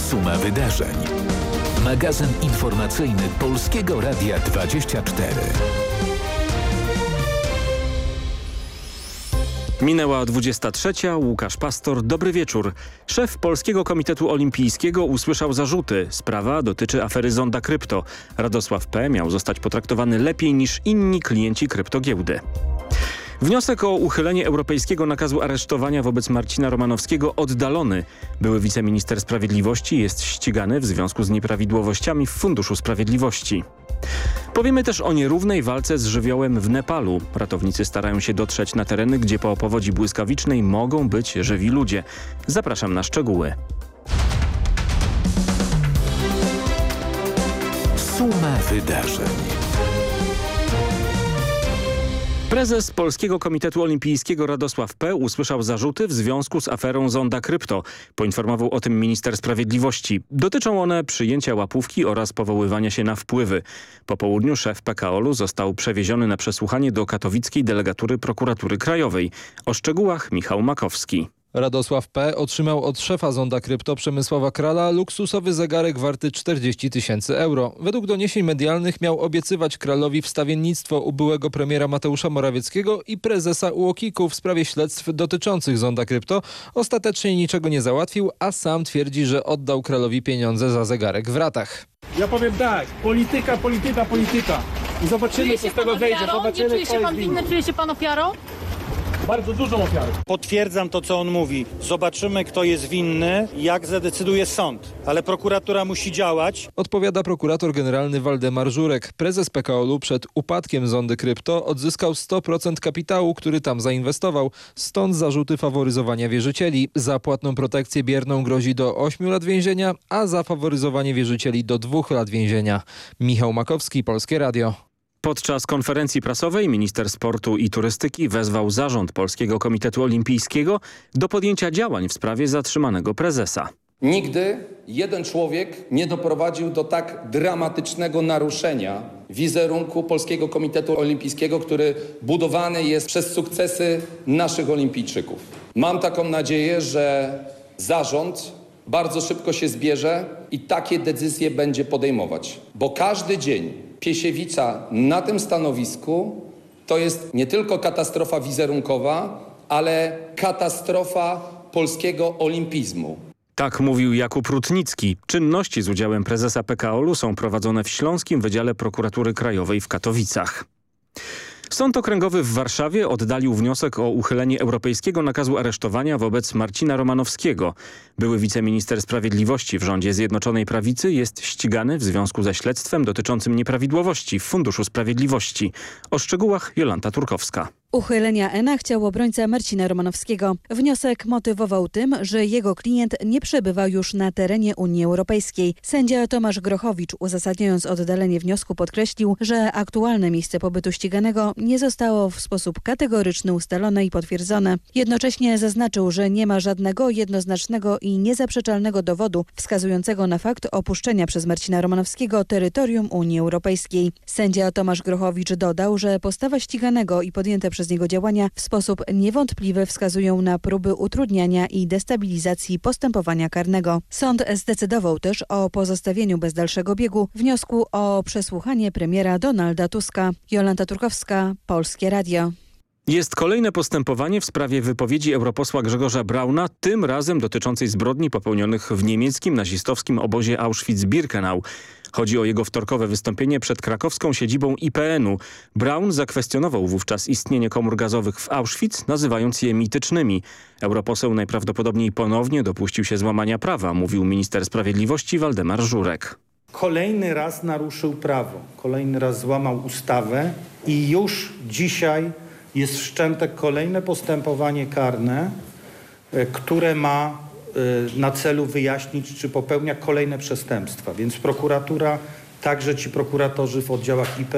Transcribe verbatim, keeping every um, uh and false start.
Suma wydarzeń. Magazyn informacyjny Polskiego Radia dwadzieścia cztery. Minęła dwudziesta trzecia. Łukasz Pastor, dobry wieczór. Szef Polskiego Komitetu Olimpijskiego usłyszał zarzuty. Sprawa dotyczy afery Zonda Krypto. Radosław P. miał zostać potraktowany lepiej niż inni klienci kryptogiełdy. Wniosek o uchylenie europejskiego nakazu aresztowania wobec Marcina Romanowskiego oddalony. Były wiceminister sprawiedliwości jest ścigany w związku z nieprawidłowościami w Funduszu Sprawiedliwości. Powiemy też o nierównej walce z żywiołem w Nepalu. Ratownicy starają się dotrzeć na tereny, gdzie po powodzi błyskawicznej mogą być żywi ludzie. Zapraszam na szczegóły. Suma wydarzeń. Prezes Polskiego Komitetu Olimpijskiego Radosław P. usłyszał zarzuty w związku z aferą Zonda Krypto. Poinformował o tym minister sprawiedliwości. Dotyczą one przyjęcia łapówki oraz powoływania się na wpływy. Po południu szef P K O L-u został przewieziony na przesłuchanie do katowickiej delegatury Prokuratury Krajowej. O szczegółach Michał Makowski. Radosław P. otrzymał od szefa Zonda Krypto Przemysława Krala luksusowy zegarek warty czterdzieści tysięcy euro. Według doniesień medialnych miał obiecywać Kralowi wstawiennictwo u byłego premiera Mateusza Morawieckiego i prezesa U O K I K-u w sprawie śledztw dotyczących Zonda Krypto. Ostatecznie niczego nie załatwił, a sam twierdzi, że oddał Kralowi pieniądze za zegarek w ratach. Ja powiem tak, polityka, polityka, polityka. I zobaczymy, co z tego wejdzie. Zobaczymy, czuje się pan winny, czuje się pan ofiarą? Bardzo dużą ofiarę. Potwierdzam to, co on mówi. Zobaczymy, kto jest winny, jak zadecyduje sąd. Ale prokuratura musi działać. Odpowiada prokurator generalny Waldemar Żurek. Prezes P K O L-u przed upadkiem Zondy Krypto odzyskał sto procent kapitału, który tam zainwestował. Stąd zarzuty faworyzowania wierzycieli. Za płatną protekcję bierną grozi do ośmiu lat więzienia, a za faworyzowanie wierzycieli do dwóch lat więzienia. Michał Makowski, Polskie Radio. Podczas konferencji prasowej minister sportu i turystyki wezwał zarząd Polskiego Komitetu Olimpijskiego do podjęcia działań w sprawie zatrzymanego prezesa. Nigdy jeden człowiek nie doprowadził do tak dramatycznego naruszenia wizerunku Polskiego Komitetu Olimpijskiego, który budowany jest przez sukcesy naszych olimpijczyków. Mam taką nadzieję, że zarząd bardzo szybko się zbierze i takie decyzje będzie podejmować, bo każdy dzień Piesiewica na tym stanowisku to jest nie tylko katastrofa wizerunkowa, ale katastrofa polskiego olimpizmu. Tak mówił Jakub Rutnicki. Czynności z udziałem prezesa P K O L-u są prowadzone w Śląskim Wydziale Prokuratury Krajowej w Katowicach. Sąd Okręgowy w Warszawie oddalił wniosek o uchylenie europejskiego nakazu aresztowania wobec Marcina Romanowskiego. Były wiceminister sprawiedliwości w rządzie Zjednoczonej Prawicy jest ścigany w związku ze śledztwem dotyczącym nieprawidłowości w Funduszu Sprawiedliwości. O szczegółach Jolanta Turkowska. Uchylenia E N A chciał obrońca Marcina Romanowskiego. Wniosek motywował tym, że jego klient nie przebywa już na terenie Unii Europejskiej. Sędzia Tomasz Grochowicz, uzasadniając oddalenie wniosku, podkreślił, że aktualne miejsce pobytu ściganego nie zostało w sposób kategoryczny ustalone i potwierdzone. Jednocześnie zaznaczył, że nie ma żadnego jednoznacznego i niezaprzeczalnego dowodu wskazującego na fakt opuszczenia przez Marcina Romanowskiego terytorium Unii Europejskiej. Sędzia Tomasz Grochowicz dodał, że postawa ściganego i podjęte przez niego działania w sposób niewątpliwy wskazują na próby utrudniania i destabilizacji postępowania karnego. Sąd zdecydował też o pozostawieniu bez dalszego biegu wniosku o przesłuchanie premiera Donalda Tuska. Jolanta Turkowska, Polskie Radio. Jest kolejne postępowanie w sprawie wypowiedzi europosła Grzegorza Brauna, tym razem dotyczącej zbrodni popełnionych w niemieckim nazistowskim obozie Auschwitz-Birkenau. Chodzi o jego wtorkowe wystąpienie przed krakowską siedzibą I P N u. Braun zakwestionował wówczas istnienie komór gazowych w Auschwitz, nazywając je mitycznymi. Europoseł najprawdopodobniej ponownie dopuścił się złamania prawa, mówił minister sprawiedliwości Waldemar Żurek. Kolejny raz naruszył prawo, kolejny raz złamał ustawę i już dzisiaj jest wszczęte kolejne postępowanie karne, które ma na celu wyjaśnić, czy popełnia kolejne przestępstwa. Więc prokuratura, także ci prokuratorzy w oddziałach I P